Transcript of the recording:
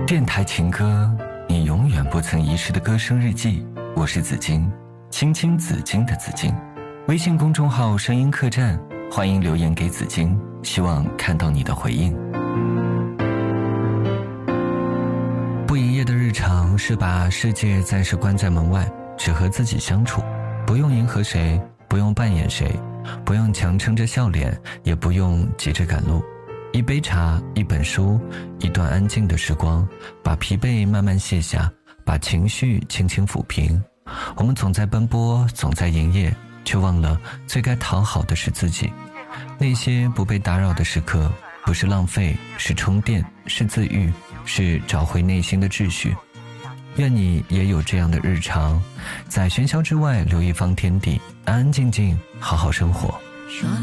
电台情歌，你永远不曾遗失的歌声日记。我是紫金，青青紫金的紫金。微信公众号声音客栈，欢迎留言给紫金，希望看到你的回应。不营业的日常是把世界暂时关在门外，只和自己相处，不用迎合谁，不用扮演谁，不用强撑着笑脸，也不用急着赶路。一杯茶，一本书，一段安静的时光，把疲惫慢慢卸下，把情绪轻轻抚平。我们总在奔波，总在营业，却忘了最该讨好的是自己。那些不被打扰的时刻，不是浪费，是充电，是自愈，是找回内心的秩序。愿你也有这样的日常，在喧嚣之外留一方天地，安安静静好好生活。